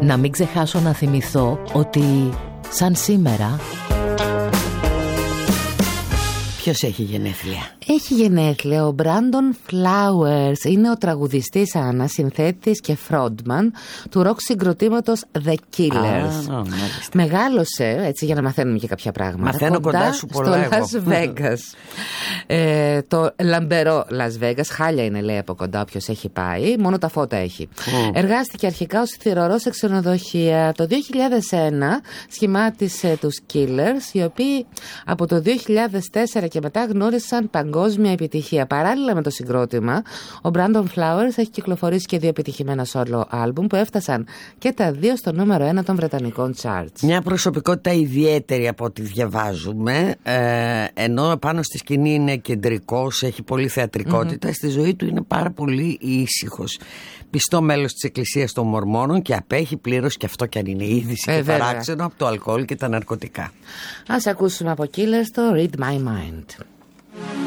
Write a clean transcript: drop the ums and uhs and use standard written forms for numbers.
Να μην ξεχάσω να θυμηθώ ότι σαν σήμερα... Ποιος έχει γενέθλια? Έχει γενέθλια ο Brandon Flowers. Είναι ο τραγουδιστής συνθέτης και frontman του rock συγκροτήματος The Killers. Μεγάλωσε, έτσι για να μαθαίνουμε και κάποια πράγματα, μαθαίνω κοντά σου πολλά στο Las Vegas. Το λαμπερό Las Vegas. Χάλια είναι, λέει, από κοντά όποιος έχει πάει. Μόνο τα φώτα έχει. Εργάστηκε αρχικά ως θηρορός σε ξενοδοχεία. Το 2001 σχημάτισε τους Killers, οι οποίοι από το 2004 και μετά γνώρισαν παγκόσμια επιτυχία. Παράλληλα με το συγκρότημα, ο Brandon Flowers έχει κυκλοφορήσει και 2 επιτυχημένα solo album που έφτασαν και τα 2 στο νούμερο 1 των βρετανικών charts. Μια προσωπικότητα ιδιαίτερη από ό,τι διαβάζουμε, ενώ πάνω στη σκηνή είναι κεντρικός, έχει πολύ θεατρικότητα, στη ζωή του είναι πάρα πολύ ήσυχος. Πιστό μέλος της Εκκλησίας των Μορμόνων και απέχει πλήρως, και αυτό κι αν είναι είδηση και παράξενο, από το αλκοόλ και τα ναρκωτικά. Ας ακούσουμε από Killers το Read My Mind.